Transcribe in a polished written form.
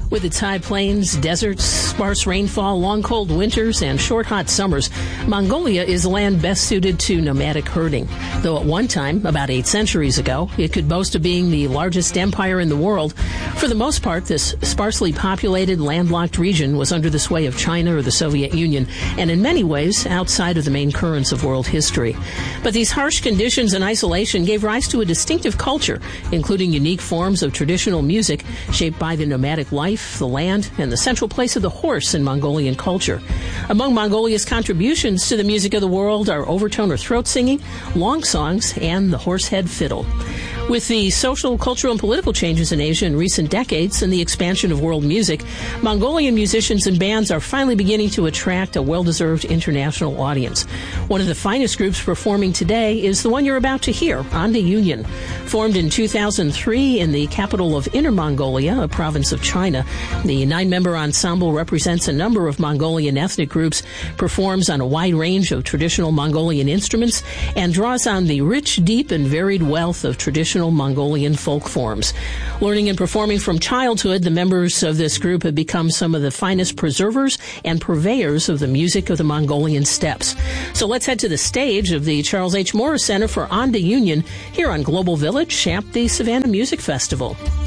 With its high plains, deserts, sparse rainfall, long cold winters, and short hot summers, Mongolia is a land best suited to nomadic herding. Though at one time, about 8 centuries ago, it could boast of being the largest empire in the world, for the most part, this sparsely populated, landlocked region was under the sway of China or the Soviet Union, and in many ways outside of the main currents of world history. But these harsh conditions and isolation gave rise to a distinctive culture, including unique forms of traditional music shaped by the nomadic life, the land, and the central place of the horse in Mongolian culture. Among Mongolia's contributions to the music of the world are overtone or throat singing, long songs, and the horsehead fiddle. With the social, cultural, and political changes in Asia in recent decades and the expansion of world music, Mongolian musicians and bands are finally beginning to attract a well-deserved international audience. One of the finest groups performing today is the one you're about to hear, Anda Union. Formed in 2003 in the capital of Inner Mongolia, a province of China, the 9-member ensemble represents a number of Mongolian ethnic groups, performs on a wide range of traditional Mongolian instruments, and draws on the rich, deep, and varied wealth of traditional Mongolian folk forms. Learning and performing from childhood, the members of this group have become some of the finest preservers and purveyors of the music of the Mongolian steppes. So let's head to the stage of the Charles H. Morris Center for Anda Union here on Global Village at the Savannah Music Festival.